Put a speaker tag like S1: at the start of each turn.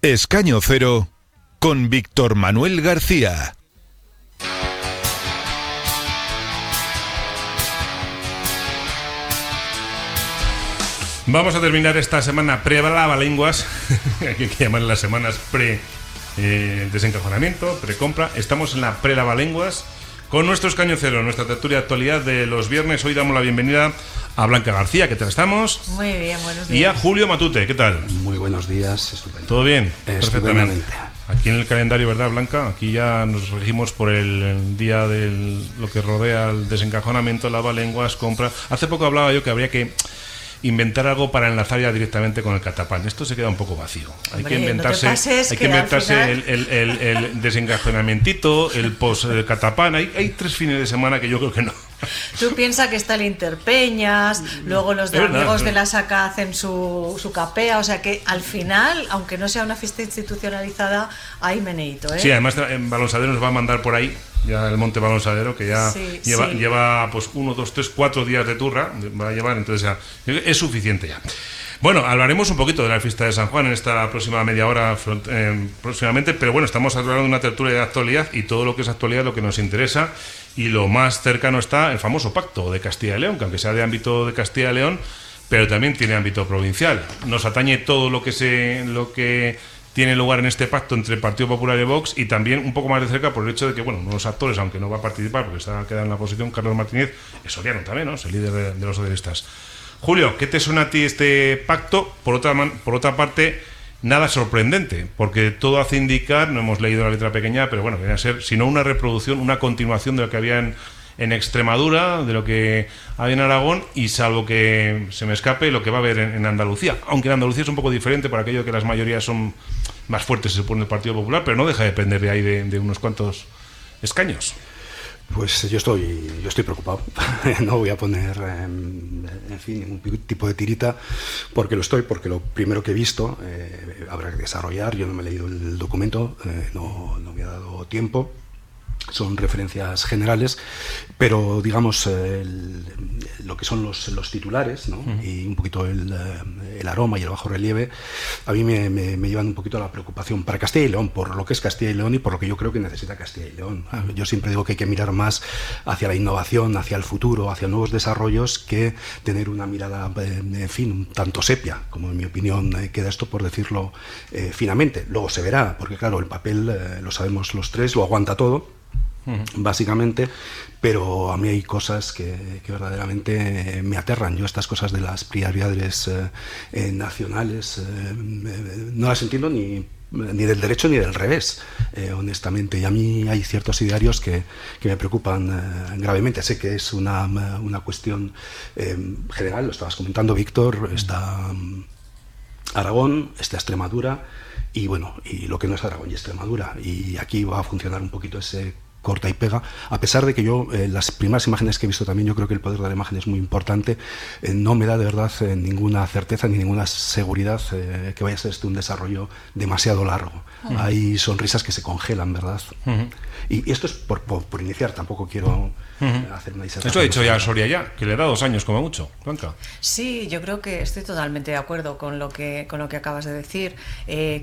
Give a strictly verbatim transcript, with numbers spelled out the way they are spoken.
S1: Escaño Cero con Víctor Manuel García.
S2: Vamos a terminar esta semana pre-lavalenguas, hay que llamar las semanas pre eh, desencajonamiento, pre-compra. Estamos en la pre-lavalenguas con nuestro Escaño Cero, nuestra tertulia de actualidad de los viernes. Hoy damos la bienvenida a Blanca García, ¿qué tal estamos?
S3: Muy bien, buenos días.
S2: Y a Julio Matute, ¿qué tal?
S4: Muy buenos días, estupendo.
S2: ¿Todo bien?
S4: Perfectamente.
S2: Aquí en el calendario, ¿verdad, Blanca? Aquí ya nos regimos por el, el día de lo que rodea el desencajonamiento, lavalenguas, compra. Hace poco hablaba yo que habría que inventar algo para enlazar ya directamente con el catapán. Esto se queda un poco vacío. Hay
S3: Hombre,
S2: que inventarse,
S3: no hay
S2: hay
S3: que
S2: que inventarse
S3: final...
S2: el, el, el, el desencajonamentito, el post el catapán. Hay, hay tres fines de semana que yo creo que no.
S3: Tú piensas que está el Interpeñas, luego los de
S2: Es verdad,
S3: amigos
S2: ¿no?
S3: de la Saca hacen su, su capea, o sea que al final, aunque no sea una fiesta institucionalizada, hay meneíto, ¿eh?
S2: Sí, además en Balonsadero nos va a mandar por ahí, ya el Monte Balonsadero, que ya
S3: Sí,
S2: lleva,
S3: sí.
S2: lleva pues uno, dos, tres, cuatro días de turra, va a llevar, entonces ya es suficiente ya. Bueno, hablaremos un poquito de la fiesta de San Juan en esta próxima media hora eh, próximamente, pero bueno, estamos hablando de una tertulia de actualidad y todo lo que es actualidad es lo que nos interesa, y lo más cercano está el famoso pacto de Castilla y León, que aunque sea de ámbito de Castilla y León, pero también tiene ámbito provincial. Nos atañe todo lo que se lo que tiene lugar en este pacto entre el Partido Popular y Vox, y también un poco más de cerca por el hecho de que, bueno, uno de los actores, aunque no va a participar porque está quedado en la oposición, Carlos Martínez, es soriano también, ¿no? Es el líder de, de los socialistas. Julio, ¿qué te suena a ti este pacto? Por otra, man, por otra parte, nada sorprendente, porque todo hace indicar, no hemos leído la letra pequeña, pero bueno, viene a ser, sino una reproducción, una continuación de lo que había en, en Extremadura, de lo que había en Aragón, y salvo que se me escape, lo que va a haber en, en Andalucía. Aunque en Andalucía es un poco diferente por aquello que las mayorías son más fuertes, se supone, el Partido Popular, pero no deja de depender de ahí de, de unos cuantos escaños.
S4: Pues yo estoy, yo estoy preocupado. No voy a poner, en, en fin, ningún tipo de tirita, porque lo estoy, porque lo primero que he visto eh, habrá que desarrollar. Yo no me he leído el documento, eh, no, no me ha dado tiempo. Son referencias generales, pero digamos el, lo que son los, los titulares, ¿no? Uh-huh. Y un poquito el, el aroma y el bajo relieve a mí me, me, me llevan un poquito a la preocupación para Castilla y León, por lo que es Castilla y León y por lo que yo creo que necesita Castilla y León. Yo siempre digo que hay que mirar más hacia la innovación, hacia el futuro, hacia nuevos desarrollos, que tener una mirada, en fin, un tanto sepia, como en mi opinión queda esto, por decirlo eh, finamente. Luego se verá, porque claro, el papel, eh, lo sabemos los tres, lo aguanta todo, básicamente, pero a mí hay cosas que, que verdaderamente me aterran. Yo estas cosas de las prioridades eh, eh, nacionales eh, no las entiendo ni ni del derecho ni del revés, eh, honestamente, y a mí hay ciertos idearios que, que me preocupan eh, gravemente. Sé que es una, una cuestión eh, general, lo estabas comentando, Víctor, está um, Aragón, está Extremadura, y bueno, y lo que no es Aragón y Extremadura, y aquí va a funcionar un poquito ese corta y pega, a pesar de que yo, eh, las primeras imágenes que he visto también, yo creo que el poder de la imagen es muy importante, eh, no me da de verdad eh, ninguna certeza ni ninguna seguridad eh, que vaya a ser este un desarrollo demasiado largo. Uh-huh. Hay sonrisas que se congelan, ¿verdad? Uh-huh. Y, y esto es por, por, por iniciar, tampoco quiero uh-huh. hacer una disertación.
S2: Esto ha dicho ya Soria ya, que le da dos años como mucho, Blanca.
S3: Sí, yo creo que estoy totalmente de acuerdo con lo que, con lo que acabas de decir. Eh,